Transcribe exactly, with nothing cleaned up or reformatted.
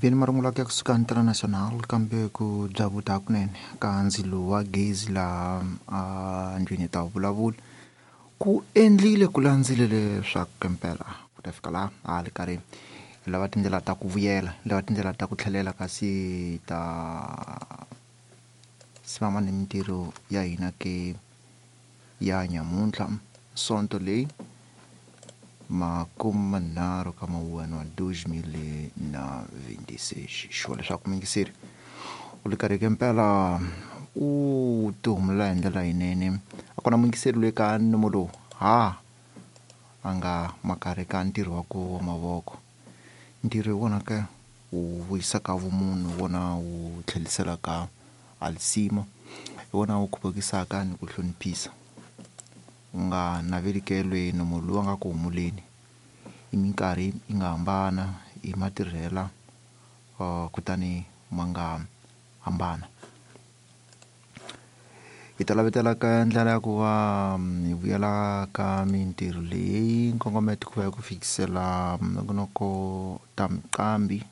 Veni marungulaka kusuka international kambe ku bya vuta kunene ka ndzilo wa gezi laha a ndlwini ta vulavula ku endlile ku landzile leswaku kempela ku ta fika laha a le karhi lava tindlela ta ku vuyela lava tindlela ta ku tlhelela kasi ta simama ni mintirho ya hina ke ya nyamuntlha sonto leyi makume manharhu ka mawuwani wa dois mil na vinte e seis xo leswaku mingiseri u le karhi kempela u tihumula hi ndlela yinene a ku na mingiseri loyi ka nomo lowu ha a nga makarhi ka ntirho wa ku wa mavoko ntirho hi wona ka wu vuyisaka vumunhu wona wu tlheliselaka alisima hi wona wu khupukisaka ni ku hloniphisa u nga naveli ke lwe nomo lowu a nga ku humuleni hi minkarhi yi nga hambana hi matirhela uh, kutani ma nga hambana hi ta lavetela ka ndlela ya ku va hi vuyela ka mintirho leyi nkongometo ku va ku fikisela minongonoko ta miqambi